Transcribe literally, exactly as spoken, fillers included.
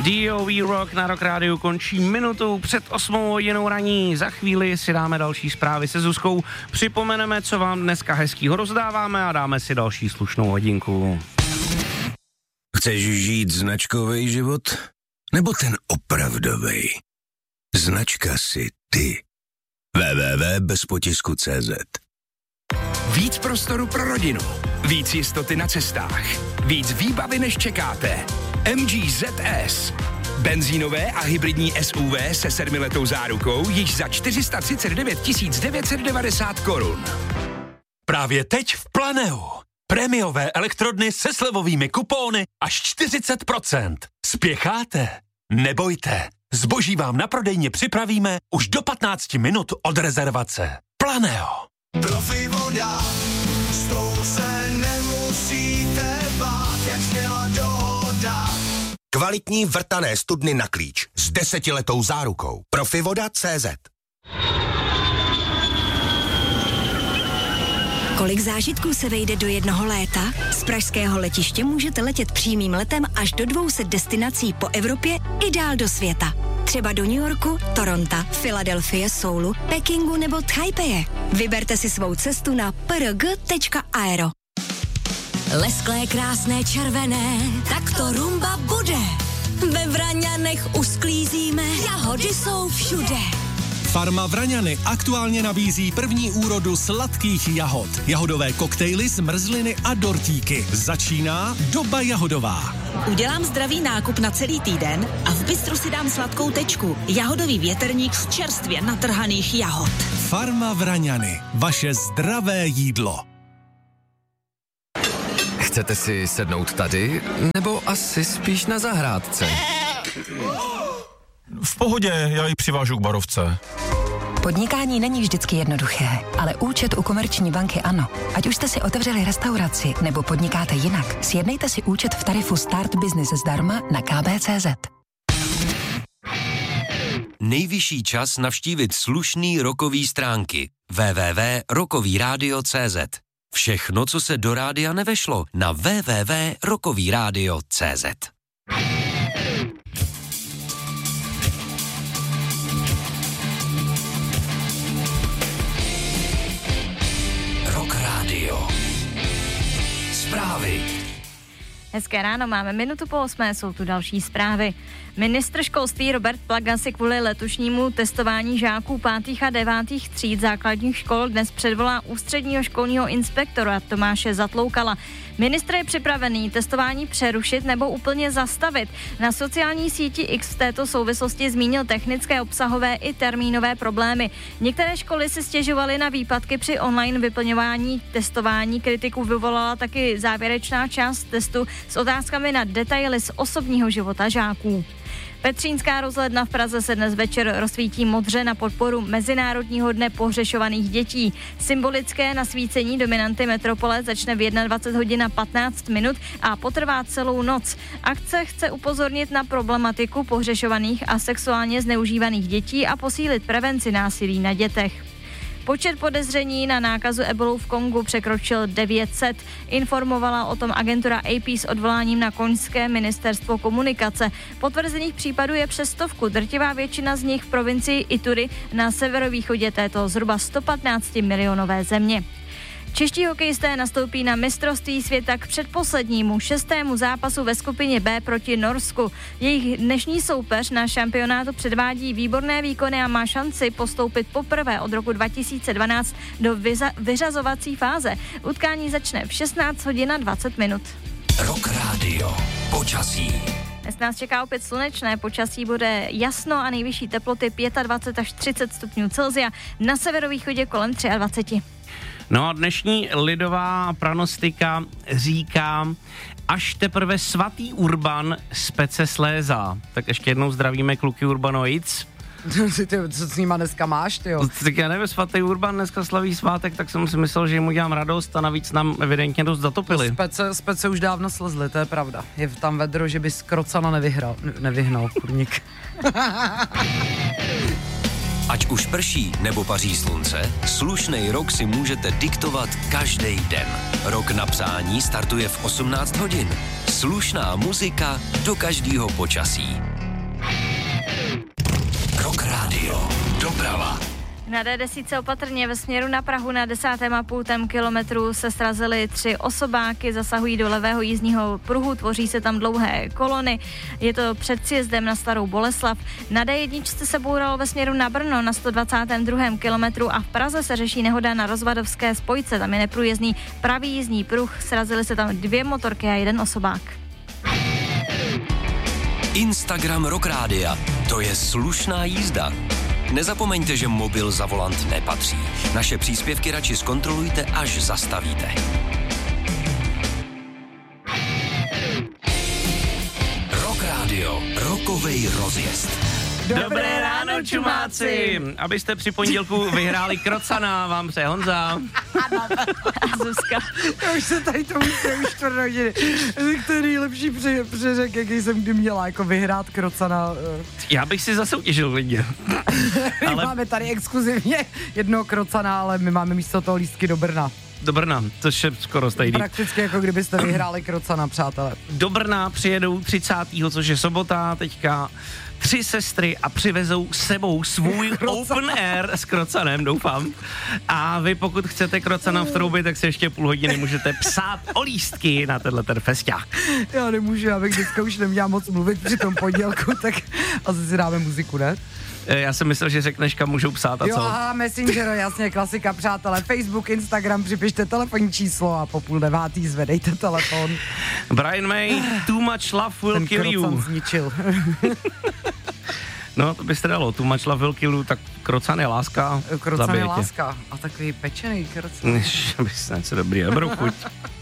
D O V Rock na Rock Rádiu končí minutu před osmou hodinou raní. Za chvíli si dáme další zprávy se Zuzkou. Připomeneme, co vám dneska hezkýho rozdáváme a dáme si další slušnou hodinku. Chceš žít značkový život? Nebo ten opravdovej? Značka si ty. w w w tečka bez potisku tečka cé zet. Víc prostoru pro rodinu, víc jistoty na cestách, víc výbavy než čekáte. M G Z S. Benzínové a hybridní S U V se sedmiletou zárukou již za čtyři sta třicet devět tisíc devět set devadesát korun. Právě teď v Planeu. Prémiové elektrodny se slevovými kupóny až čtyřicet procent. Spěcháte? Nebojte. Zboží vám na prodejně připravíme už do patnáct minut od rezervace. Planeo. Profi voda, s tou se nemusíte bát, jak zněla dohoda. Kvalitní vrtané studny na klíč s desetiletou zárukou. Profivoda tečka cé zet. Kolik zážitků se vejde do jednoho léta? Z pražského letiště můžete letět přímým letem až do dvou set destinací po Evropě i dál do světa. Třeba do New Yorku, Toronto, Filadelfie, Soulu, Pekingu nebo Taipeje. Vyberte si svou cestu na p r g tečka aero. Lesklé krásné červené, tak to rumba bude. Ve Vraňanech usklízíme, jahody jsou všude. Farma Vraňany aktuálně nabízí první úrodu sladkých jahod. Jahodové koktejly, zmrzliny a dortíky. Začíná doba jahodová. Udělám zdravý nákup na celý týden a v bistru si dám sladkou tečku. Jahodový větrník z čerstvě natrhaných jahod. Farma Vraňany. Vaše zdravé jídlo. Chcete si sednout tady, nebo asi spíš na zahrádce? V pohodě, já ji přivážu k barovce. Podnikání není vždycky jednoduché, ale účet u Komerční banky ano. Ať už jste si otevřeli restauraci nebo podnikáte jinak, sjednejte si účet v tarifu Start Business zdarma na k b tečka cé zet. Nejvyšší čas navštívit slušný rokový stránky. w w w tečka rokový rádio tečka cé zet. Všechno, co se do rádia nevešlo, na w w w tečka rokový rádio tečka cé zet. Rock Rádio. Zprávy. Hezké ráno, máme minutu po osmé, jsou tu další zprávy. Ministr školství Robert Plaga si kvůli letošnímu testování žáků pátých a devátých tříd základních škol dnes předvolá ústředního školního inspektora Tomáše Zatloukala. Ministr je připravený testování přerušit nebo úplně zastavit. Na sociální síti X v této souvislosti zmínil technické, obsahové i termínové problémy. Některé školy si stěžovaly na výpadky při online vyplňování testování. Kritiku vyvolala taky závěrečná část testu s otázkami na detaily z osobního života žáků. Petřínská rozhledna v Praze se dnes večer rozsvítí modře na podporu Mezinárodního dne pohřešovaných dětí. Symbolické nasvícení dominanty metropole začne v dvacet jedna hodin a patnáct minut a potrvá celou noc. Akce chce upozornit na problematiku pohřešovaných a sexuálně zneužívaných dětí a posílit prevenci násilí na dětech. Počet podezření na nákazu ebolou v Kongu překročil devět set. Informovala o tom agentura A P s odvoláním na konžské ministerstvo komunikace. Potvrzených případů je přes stovku, drtivá většina z nich v provincii Ituri na severovýchodě této zhruba sto patnáct milionové země. Čeští hokejisté nastoupí na mistrovství světa k předposlednímu šestému zápasu ve skupině B proti Norsku. Jejich dnešní soupeř na šampionátu předvádí výborné výkony a má šanci postoupit poprvé od roku dva tisíce dvanáct do vyza- vyřazovací fáze. Utkání začne v šestnáct hodin a dvacet minut. Rock Radio. Počasí. Dnes nás čeká opět slunečné počasí, bude jasno a nejvyšší teploty dvacet pět až třicet stupňů Celsia, na severovýchodě kolem dvacet tři. No a dnešní lidová pranostika říká, až teprve svatý Urban z pece slézá. Tak ještě jednou zdravíme kluky Urbanoids. Co s nima dneska máš, tyjo? Tak já nevím, svatý Urban dneska slaví svátek, tak jsem si myslel, že mu dělám radost a navíc nám evidentně dost zatopili. Z pece, z pece už dávno slezli, to je pravda. Je tam vedro, že bys Krocana nevyhral, nevyhnal, kurník. Ať už prší nebo paří slunce, slušnej rok si můžete diktovat každý den. Rok na přání startuje v osmnáct hodin. Slušná muzika do každého počasí. Rock Radio. Doprava. Na D deset opatrně ve směru na Prahu na desátém a půl kilometru se srazily tři osobáky, zasahují do levého jízdního pruhu, tvoří se tam dlouhé kolony. Je to před sjezdem na Starou Boleslav. Na D jedna se bouralo ve směru na Brno na sto dvacátém druhém kilometru a v Praze se řeší nehoda na Rozvadovské spojce. Tam je neprůjezdný pravý jízdní pruh, srazily se tam dvě motorky a jeden osobák. Instagram Rock Rádia. To je slušná jízda. Nezapomeňte, že mobil za volant nepatří. Naše příspěvky radši zkontrolujte, až zastavíte. Rock Radio. Rokovej rozjezd. Dobré ráno, čumáci! Abyste při pondělku vyhráli krocana, vám přeje Honza. A Zuzka. Já už se tady to musím už čtvrt hodiny. To je nejlepší pře- přeřek, jaký jsem kdy měla, jako vyhrát krocana. Já bych si zasoutěžil lidi. Ale... Máme tady exkluzivně jednoho krocana, ale my máme místo toho lístky do Brna. Do Brna, což je skoro stejný. Prakticky jako kdybyste vyhráli krocana, přátelé. Do Brna přijedou třicátého což je sobota, teďka tři sestry a přivezou s sebou svůj open air s krocanem, doufám. A vy pokud chcete krocana v troubě, tak si ještě půl hodiny můžete psát o lístky na tenhle ten festiák. Já nemůžu, já bych dneska už neměla moc mluvit při tom pondělku, tak asi si dáme muziku, ne? Já jsem myslel, že řekneš, kam můžou psát a co. Jo, aha, Messenger, jasně, klasika, přátelé. Facebook, Instagram, připište telefonní číslo a po půl devátý zvedejte telefon. Brian May, Too Much Love Will Ten Kill You. krocan zničil. No, to byste dalo, Too Much Love Will Kill You, tak krocan je láska. Krocan je zabijete. láska a takový pečený krocan. Než, aby se něco dobrý, dobrou chuť.